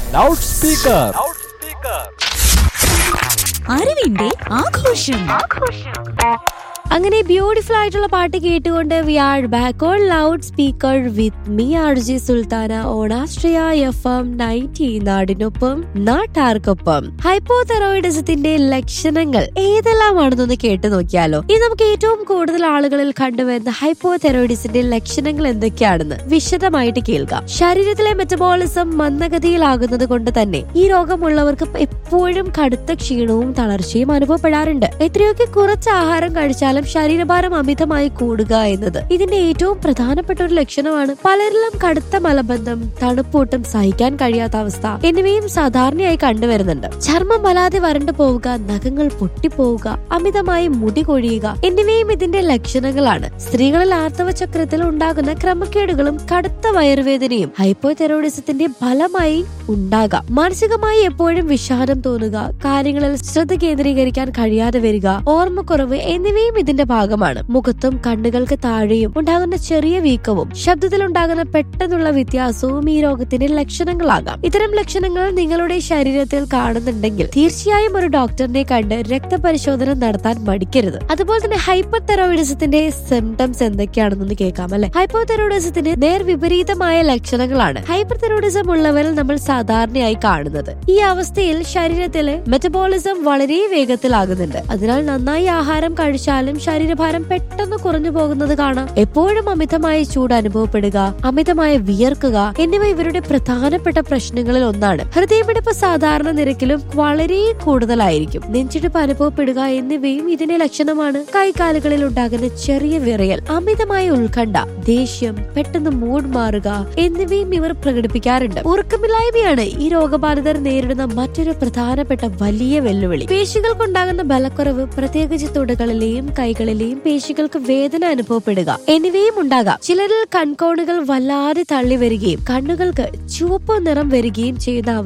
Loud speaker. അറിവിന്റെ ആഘോഷം. അങ്ങനെ ബ്യൂട്ടിഫുൾ ആയിട്ടുള്ള പാട്ട് കേട്ടുകൊണ്ട് V are back on loud speaker with me RJ Sultana on Austria FM 90 നാടിനൊപ്പം നാട്ടാർക്കൊപ്പം. ഹൈപ്പോതെറോയിഡിസത്തിന്റെ ലക്ഷണങ്ങൾ ഏതെല്ലാമാണെന്നൊന്ന് കേട്ടു നോക്കിയാലോ. ഇനി നമുക്ക് ഏറ്റവും കൂടുതൽ ആളുകളിൽ കണ്ടുവരുന്ന ഹൈപ്പോതെറോയിഡിസത്തിന്റെ ലക്ഷണങ്ങൾ എന്തൊക്കെയാണെന്ന് വിശദമായിട്ട് കേൾക്കാം. ശരീരത്തിലെ മെറ്റബോളിസം മന്ദഗതിയിലാകുന്നത് കൊണ്ട് തന്നെ ഈ രോഗമുള്ളവർക്ക് എപ്പോഴും കടുത്ത ക്ഷീണവും തളർച്ചയും അനുഭവപ്പെടാറുണ്ട്. എത്രയൊക്കെ കുറച്ച് ആഹാരം കഴിച്ചാൽ ശരീരഭാരം അമിതമായി കൂടുക എന്നത് ഇതിന്റെ ഏറ്റവും പ്രധാനപ്പെട്ട ഒരു ലക്ഷണമാണ്. പലരിലും കടുത്ത മലബന്ധം, തണുപ്പൂട്ടം, സഹിക്കാൻ കഴിയാത്ത അവസ്ഥ എന്നിവയും സാധാരണയായി കണ്ടുവരുന്നുണ്ട്. ചർമ്മം വല്ലാതെ വരണ്ടു പോവുക, നഖങ്ങൾ പൊട്ടിപ്പോവുക, അമിതമായി മുടി കൊഴിയുക എന്നിവയും ഇതിന്റെ ലക്ഷണങ്ങളാണ്. സ്ത്രീകളിൽ ആർത്തവ ചക്രത്തിൽ ഉണ്ടാകുന്ന ക്രമക്കേടുകളും കടുത്ത വയറുവേദനയും ഹൈപ്പോതെറോയിഡിസത്തിന്റെ ഫലമായി ഉണ്ടാകാം. മാനസികമായി എപ്പോഴും വിഷാദം തോന്നുക, കാര്യങ്ങളിൽ ശ്രദ്ധ കേന്ദ്രീകരിക്കാൻ കഴിയാതെ വരിക, ഓർമ്മക്കുറവ് എന്നിവയും ഇതിന്റെ ഭാഗമാണ്. മുഖത്തും കണ്ണുകൾക്ക് താഴെയും ഉണ്ടാകുന്ന ചെറിയ വീക്കവും ശബ്ദത്തിലുണ്ടാകുന്ന പെട്ടെന്നുള്ള വ്യത്യാസവും ഈ രോഗത്തിന്റെ ലക്ഷണങ്ങളാകാം. ഇത്തരം ലക്ഷണങ്ങൾ നിങ്ങളുടെ ശരീരത്തിൽ കാണുന്നുണ്ടെങ്കിൽ തീർച്ചയായും ഒരു ഡോക്ടറിനെ കണ്ട് രക്തപരിശോധന നടത്താൻ മടിക്കരുത്. അതുപോലെ തന്നെ ഹൈപ്പോതെറോയിഡിസത്തിന്റെ സിംറ്റംസ് എന്തൊക്കെയാണെന്നൊന്ന് കേൾക്കാം അല്ലെ. ഹൈപ്പോതെറോയിഡിസത്തിന് നേർവിപരീതമായ ലക്ഷണങ്ങളാണ് ഹൈപ്പർതെറോയിഡിസം ഉള്ളവരിൽ നമ്മൾ സാധാരണയായി കാണുന്നത്. ഈ അവസ്ഥയിൽ ശരീരത്തിലെ മെറ്റബോളിസം വളരെ വേഗത്തിലാകുന്നുണ്ട്. അതിനാൽ നന്നായി ആഹാരം കഴിച്ചാലും ശരീരഭാരം പെട്ടെന്ന് കുറഞ്ഞു പോകുന്നത് കാണാം. എപ്പോഴും അമിതമായ ചൂട് അനുഭവപ്പെടുക, അമിതമായ വിയർക്കുക എന്നിവ ഇവരുടെ പ്രധാനപ്പെട്ട പ്രശ്നങ്ങളിൽ ഒന്നാണ്. ഹൃദയമിടിപ്പ് സാധാരണ നിരക്കിലും വളരെ കൂടുതലായിരിക്കും. നെഞ്ചിടിപ്പ് അനുഭവപ്പെടുക എന്നിവയും ഇതിന്റെ ലക്ഷണമാണ്. കൈകാലുകളിൽ ഉണ്ടാകുന്ന ചെറിയ വിറയൽ, അമിതമായ ഉത്കണ്ഠ, ദേഷ്യം, പെട്ടെന്ന് മൂഡ് മാറുക എന്നിവയും ഇവർ പ്രകടിപ്പിക്കാറുണ്ട്. ഉറക്കമില്ലായ്മയാണ് ഈ രോഗബാധിതർ നേരിടുന്ന മറ്റൊരു പ്രധാനപ്പെട്ട വലിയ വെല്ലുവിളി. പേശികൾക്കുണ്ടാകുന്ന ബലക്കുറവ്, പ്രത്യേകിച്ച് തുടകളിലെയും കൈകളിലെയും പേശികൾക്ക് വേദന അനുഭവപ്പെടുക എന്നിവയും ഉണ്ടാകാം. ചിലരിൽ കൺകോണുകൾ വല്ലാതെ തള്ളി വരികയും കണ്ണുകൾക്ക് ചുവപ്പ് നിറം വരികയും ചെയ്യുന്ന